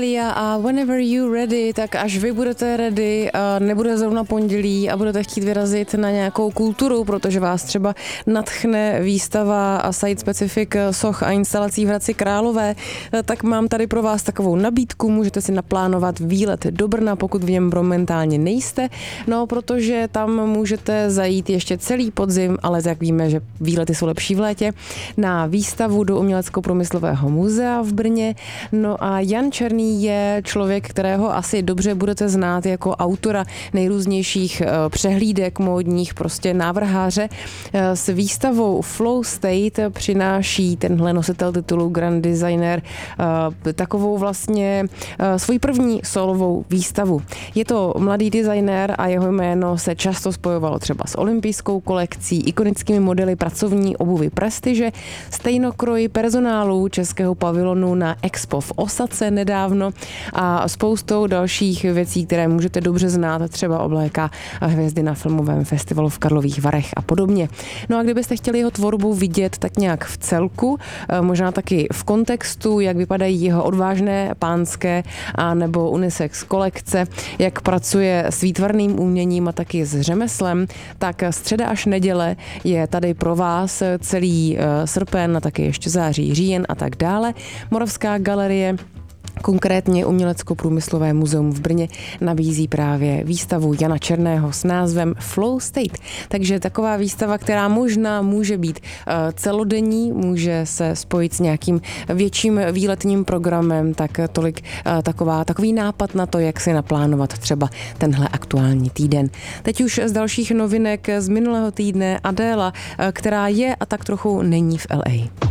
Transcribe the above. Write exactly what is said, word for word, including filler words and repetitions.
A whenever you ready, tak až vy budete ready, nebude zrovna pondělí a budete chtít vyrazit na nějakou kulturu, protože vás třeba nadchne výstava a site specific soch a instalací v Hradci Králové, tak mám tady pro vás takovou nabídku, můžete si naplánovat výlet do Brna, pokud v něm momentálně nejste, no protože tam můžete zajít ještě celý podzim, ale jak víme, že výlety jsou lepší v létě, na výstavu do Umělecko-průmyslového muzea v Brně. No a Jan Černý je člověk, kterého asi dobře budete znát jako autora nejrůznějších přehlídek módních, prostě návrháře. S výstavou Flow State přináší tenhle nositel titulu Grand Designer takovou vlastně svoji první solovou výstavu. Je to mladý designér a jeho jméno se často spojovalo třeba s olympijskou kolekcí, ikonickými modely pracovní obuvy Prestiže, stejnokroji personálu českého pavilonu na Expo v Osace nedávno a spoustou dalších věcí, které můžete dobře znát, třeba obléká hvězdy na filmovém festivalu v Karlových Varech a podobně. No a kdybyste chtěli jeho tvorbu vidět tak nějak v celku, možná taky v kontextu, jak vypadají jeho odvážné pánské a nebo unisex kolekce, jak pracuje s výtvarným uměním a taky s řemeslem, tak středa až neděle je tady pro vás celý srpen a taky ještě září, říjen a tak dále. Moravská galerie, konkrétně Umělecko-průmyslové muzeum v Brně, nabízí právě výstavu Jana Černého s názvem Flow State. Takže taková výstava, která možná může být celodenní, může se spojit s nějakým větším výletním programem, tak tolik taková, takový nápad na to, jak si naplánovat třeba tenhle aktuální týden. Teď už z dalších novinek z minulého týdne Adéla, která je a tak trochu není v L A.